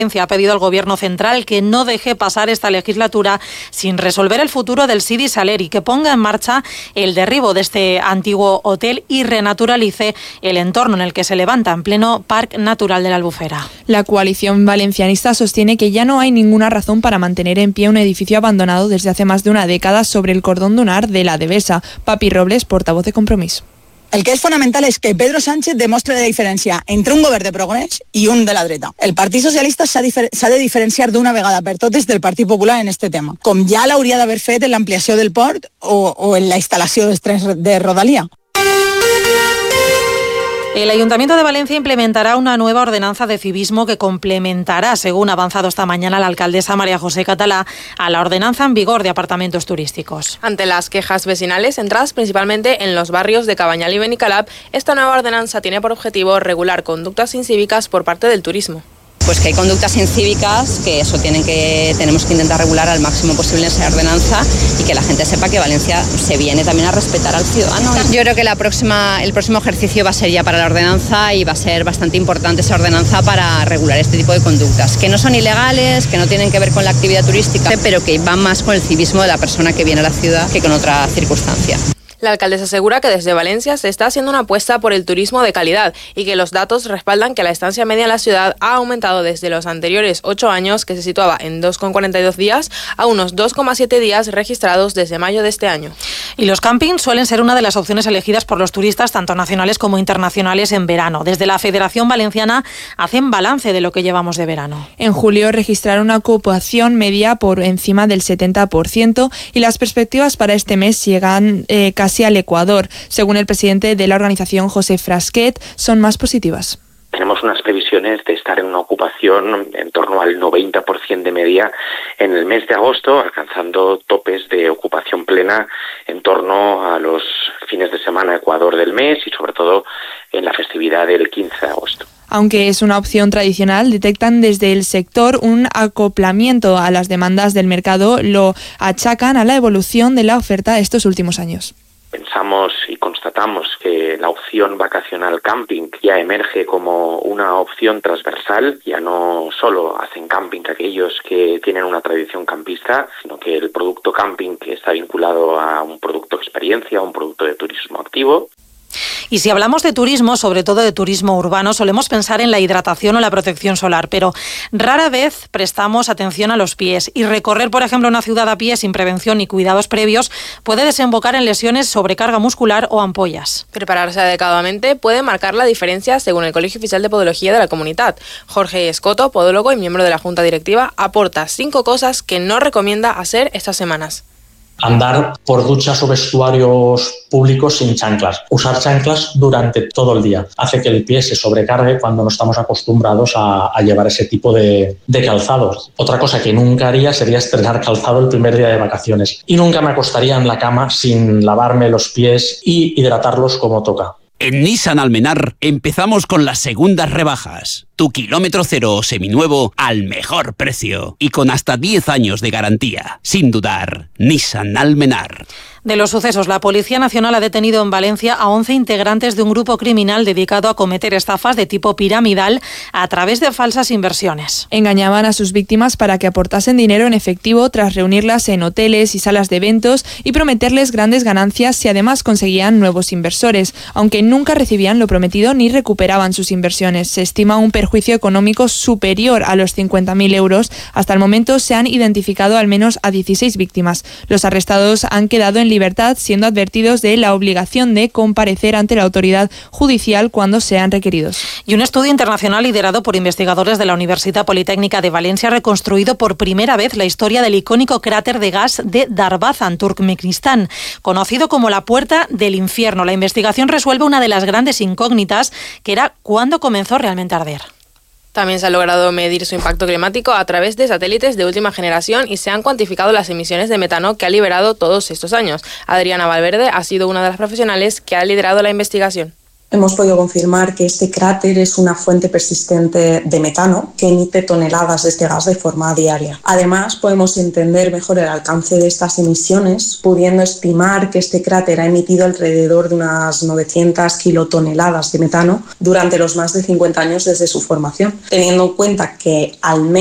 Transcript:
Ha pedido al Gobierno central que no deje pasar esta legislatura sin resolver el futuro del Sidi Saler y que ponga en marcha el derribo de este antiguo hotel y renaturalice el entorno en el que se levanta en pleno Parque Natural de la Albufera. La coalición valencianista sostiene que ya no hay ninguna razón para mantener en pie un edificio abandonado desde hace más de una década sobre el cordón dunar de la Devesa. Papi Robles, portavoz de Compromís. El que és fonamental és que Pedro Sánchez demostre la diferència entre un govern de progrés i un de la dreta. El Partit Socialista s'ha de diferenciar d'una vegada per totes del Partit Popular en este tema, com ja l'hauria d'haver fet en l'ampliació del port o en la instal·lació dels trens de Rodalia. El Ayuntamiento de Valencia implementará una nueva ordenanza de civismo que complementará, según ha avanzado esta mañana la alcaldesa María José Catalá, a la ordenanza en vigor de apartamentos turísticos. Ante las quejas vecinales, centradas principalmente en los barrios de Cabañal y Benicalap, esta nueva ordenanza tiene por objetivo regular conductas incívicas por parte del turismo. Pues que hay conductas incívicas que tenemos que intentar regular al máximo posible en esa ordenanza y que la gente sepa que Valencia se viene también a respetar al ciudadano. Yo creo que el próximo ejercicio va a ser ya para la ordenanza y va a ser bastante importante esa ordenanza para regular este tipo de conductas, que no son ilegales, que no tienen que ver con la actividad turística, pero que van más con el civismo de la persona que viene a la ciudad que con otra circunstancia. La alcaldesa asegura que desde Valencia se está haciendo una apuesta por el turismo de calidad y que los datos respaldan que la estancia media en la ciudad ha aumentado desde los anteriores 8 años, que se situaba en 2,42 días, a unos 2,7 días registrados desde mayo de este año. Y los campings suelen ser una de las opciones elegidas por los turistas, tanto nacionales como internacionales, en verano. Desde la Federación Valenciana hacen balance de lo que llevamos de verano. En julio registraron una ocupación media por encima del 70% y las perspectivas para este mes llegan casi al Ecuador. Según el presidente de la organización, José Frasquet, son más positivas. Tenemos unas previsiones de estar en una ocupación en torno al 90% de media en el mes de agosto, alcanzando topes de ocupación plena en torno a los fines de semana Ecuador del mes y sobre todo en la festividad del 15 de agosto. Aunque es una opción tradicional, detectan desde el sector un acoplamiento a las demandas del mercado. Lo achacan a la evolución de la oferta estos últimos años. Pensamos y constatamos que la opción vacacional camping ya emerge como una opción transversal. Ya no solo hacen camping aquellos que tienen una tradición campista, sino que el producto camping que está vinculado a un producto experiencia, a un producto de turismo activo. Y si hablamos de turismo, sobre todo de turismo urbano, solemos pensar en la hidratación o la protección solar, pero rara vez prestamos atención a los pies. Y recorrer, por ejemplo, una ciudad a pie sin prevención y cuidados previos puede desembocar en lesiones, sobrecarga muscular o ampollas. Prepararse adecuadamente puede marcar la diferencia, según el Colegio Oficial de Podología de la Comunidad. Jorge Escoto, podólogo y miembro de la Junta Directiva, aporta 5 cosas que no recomienda hacer estas semanas. Andar por duchas o vestuarios públicos sin chanclas. Usar chanclas durante todo el día. Hace que el pie se sobrecargue cuando no estamos acostumbrados a llevar ese tipo de calzados. Otra cosa que nunca haría sería estrenar calzado el primer día de vacaciones. Y nunca me acostaría en la cama sin lavarme los pies y hidratarlos como toca. En Nissan Almenar empezamos con las segundas rebajas. Tu kilómetro cero o seminuevo al mejor precio y con hasta 10 años de garantía. Sin dudar, Nissan Almenar. De los sucesos, la Policía Nacional ha detenido en Valencia a 11 integrantes de un grupo criminal dedicado a cometer estafas de tipo piramidal a través de falsas inversiones. Engañaban a sus víctimas para que aportasen dinero en efectivo tras reunirlas en hoteles y salas de eventos y prometerles grandes ganancias si además conseguían nuevos inversores, aunque nunca recibían lo prometido ni recuperaban sus inversiones. Se estima un perjuicio económico superior a los 50.000 euros. Hasta el momento se han identificado al menos a 16 víctimas. Los arrestados han quedado en libertad, siendo advertidos de la obligación de comparecer ante la autoridad judicial cuando sean requeridos. Y un estudio internacional liderado por investigadores de la Universitat Politécnica de Valencia ha reconstruido por primera vez la historia del icónico cráter de gas de Darbazan, Turkmenistán, conocido como la Puerta del Infierno. La investigación resuelve una de las grandes incógnitas, que era cuándo comenzó realmente a arder. También se ha logrado medir su impacto climático a través de satélites de última generación y se han cuantificado las emisiones de metano que ha liberado todos estos años. Adriana Valverde ha sido una de las profesionales que ha liderado la investigación. Hemos podido confirmar que este cráter es una fuente persistente de metano que emite toneladas de este gas de forma diaria. Además, podemos entender mejor el alcance de estas emisiones, pudiendo estimar que este cráter ha emitido alrededor de unas 900 kilotoneladas de metano durante los más de 50 años desde su formación, teniendo en cuenta que al menos